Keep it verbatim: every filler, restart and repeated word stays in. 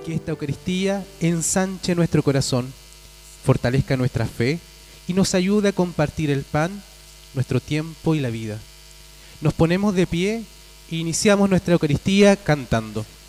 Que esta Eucaristía ensanche nuestro corazón, fortalezca nuestra fe y nos ayude a compartir el pan, nuestro tiempo y la vida. Nos ponemos de pie e iniciamos nuestra Eucaristía cantando.